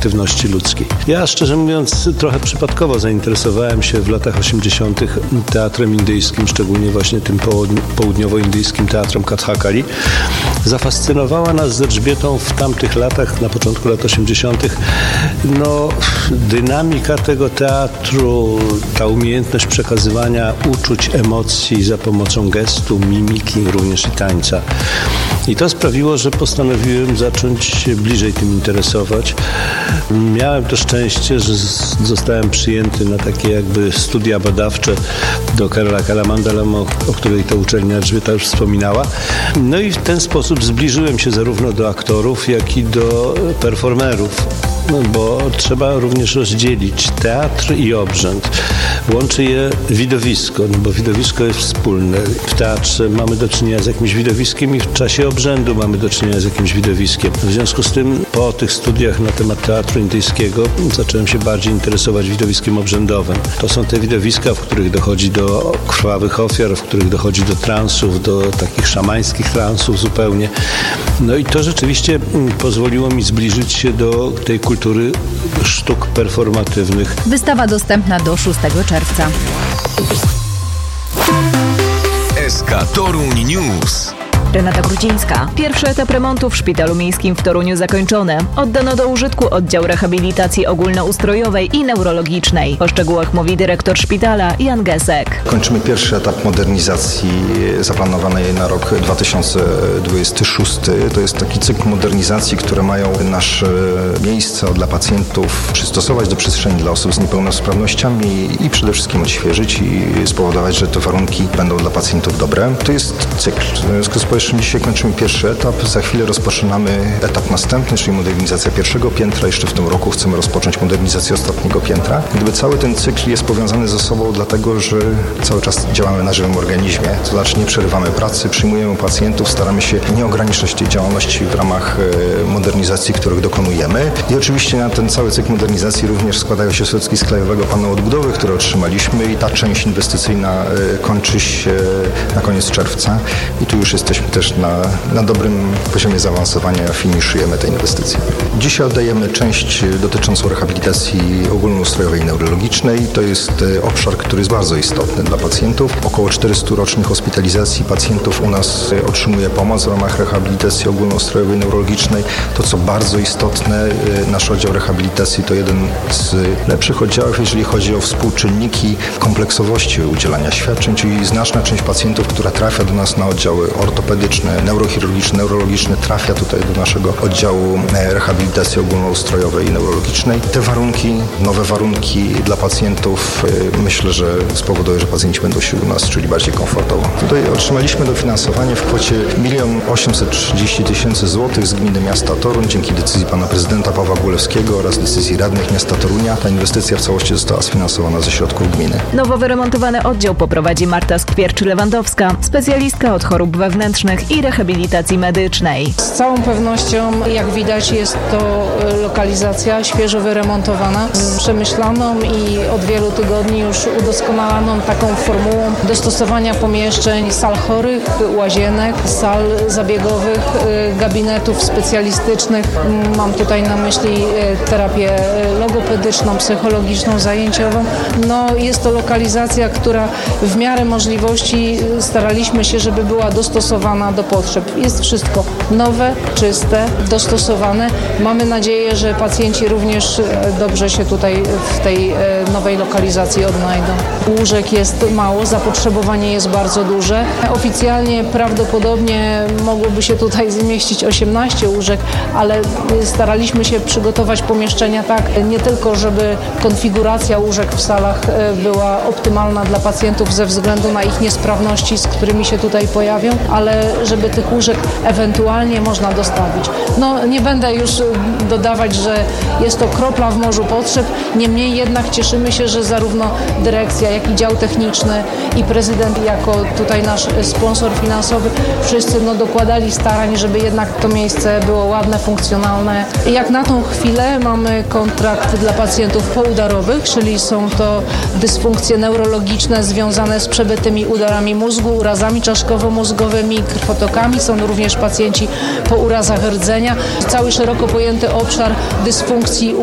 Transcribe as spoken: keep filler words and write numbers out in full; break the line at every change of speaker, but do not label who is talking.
aktywności ludzkiej. Ja szczerze mówiąc trochę przypadkowo zainteresowałem się w latach osiemdziesiątych teatrem indyjskim, szczególnie właśnie tym południowoindyjskim teatrem Kathakali. Zafascynowała nas z Elżbietą w tamtych latach, na początku lat osiemdziesiątych, no dynamika tego teatru, ta umiejętność przekazywania uczuć, emocji za pomocą gestu, mimiki, również i tańca. I to sprawiło, że postanowiłem zacząć się bliżej tym interesować. Miałem to szczęście, że zostałem przyjęty na takie jakby studia badawcze do Kerala Kalamandalam, o, o której ta uczelnia Elżbieta już wspominała. No i w ten sposób zbliżyłem się zarówno do aktorów, jak i do performerów. No bo trzeba również rozdzielić teatr i obrzęd. Łączy je widowisko, no bo widowisko jest wspólne. W teatrze mamy do czynienia z jakimś widowiskiem i w czasie obrzędu mamy do czynienia z jakimś widowiskiem. W związku z tym po tych studiach na temat teatru indyjskiego zacząłem się bardziej interesować widowiskiem obrzędowym. To są te widowiska, w których dochodzi do krwawych ofiar, w których dochodzi do transów, do takich szamańskich transów zupełnie. No i to rzeczywiście pozwoliło mi zbliżyć się do tej kultury sztuk performatywnych.
Wystawa dostępna do szóstego czerwca.
S K Toruń News.
Renata Grudzińska.
Pierwszy etap remontu w Szpitalu Miejskim w Toruniu zakończony. Oddano do użytku oddział rehabilitacji ogólnoustrojowej i neurologicznej. O szczegółach mówi dyrektor szpitala Jan Gesek.
Kończymy pierwszy etap modernizacji zaplanowanej na rok dwa tysiące dwudziesty szósty. To jest taki cykl modernizacji, które mają nasze miejsca dla pacjentów przystosować do przestrzeni dla osób z niepełnosprawnościami i przede wszystkim odświeżyć i spowodować, że te warunki będą dla pacjentów dobre. To jest cykl. W związku z powyższym dzisiaj kończymy pierwszy etap. Za chwilę rozpoczynamy etap następny, czyli modernizacja pierwszego piętra. Jeszcze w tym roku chcemy rozpocząć modernizację ostatniego piętra. Gdyby cały ten cykl jest powiązany ze sobą, dlatego że cały czas działamy na żywym organizmie. To znaczy nie przerywamy pracy, przyjmujemy pacjentów, staramy się nie ograniczać tej działalności w ramach modernizacji, których dokonujemy. I oczywiście na ten cały cykl modernizacji również składają się środki z Krajowego Planu Odbudowy, które otrzymaliśmy i ta część inwestycyjna kończy się na koniec czerwca. I tu już jesteśmy też na, na dobrym poziomie zaawansowania, finiszujemy te inwestycje. Dzisiaj oddajemy część dotyczącą rehabilitacji ogólnoustrojowej i neurologicznej. To jest obszar, który jest bardzo istotny dla pacjentów. Około czterystu rocznych hospitalizacji pacjentów u nas otrzymuje pomoc w ramach rehabilitacji ogólnoustrojowej i neurologicznej. To, co bardzo istotne, nasz oddział rehabilitacji to jeden z lepszych oddziałów, jeżeli chodzi o współczynniki kompleksowości udzielania świadczeń, czyli znaczna część pacjentów, która trafia do nas na oddziały ortopedyczne, neurochirurgiczne, neurologiczne, trafia tutaj do naszego oddziału rehabilitacji ogólnoustrojowej i neurologicznej. Te warunki, nowe warunki dla pacjentów, myślę, że spowodują, że pacjenci będą się u nas czuli bardziej komfortowo. Tutaj otrzymaliśmy dofinansowanie w kwocie milion osiemset trzydzieści tysięcy złotych z gminy miasta Toruń dzięki decyzji pana prezydenta Pawła Gulewskiego oraz decyzji radnych miasta Torunia. Ta inwestycja w całości została sfinansowana ze środków gminy.
Nowo wyremontowany oddział poprowadzi Marta Skwiercz-Lewandowska, specjalistka od chorób wewnętrznych i rehabilitacji medycznej.
Z całą pewnością, jak widać, jest to lokalizacja świeżo wyremontowana, przemyślaną i od wielu tygodni już udoskonalaną taką formułą dostosowania pomieszczeń sal chorych, łazienek, sal zabiegowych, gabinetów specjalistycznych. Mam tutaj na myśli terapię logopedyczną, psychologiczną, zajęciową. No, jest to lokalizacja, która w miarę możliwości staraliśmy się, żeby była dostosowana do potrzeb. Jest wszystko nowe, czyste, dostosowane. Mamy nadzieję, że pacjenci również dobrze się tutaj w tej nowej lokalizacji odnajdą. Łóżek jest mało, zapotrzebowanie jest bardzo duże. Oficjalnie prawdopodobnie mogłoby się tutaj zmieścić osiemnaście łóżek, ale staraliśmy się przygotować pomieszczenia tak, nie tylko żeby konfiguracja łóżek w salach była optymalna dla pacjentów ze względu na ich niesprawności, z którymi się tutaj pojawią, ale żeby tych łóżek ewentualnie można dostawić. No nie będę już dodawać, że jest to kropla w morzu potrzeb, niemniej jednak cieszymy się, że zarówno dyrekcja, jak i dział techniczny i prezydent jako tutaj nasz sponsor finansowy, wszyscy no, dokładali starań, żeby jednak to miejsce było ładne, funkcjonalne. Jak na tą chwilę mamy kontrakt dla pacjentów poudarowych, czyli są to dysfunkcje neurologiczne związane z przebytymi udarami mózgu, urazami czaszkowo-mózgowymi, krwotokami. Są również pacjenci po urazach rdzenia. Cały szeroko pojęty obszar dysfunkcji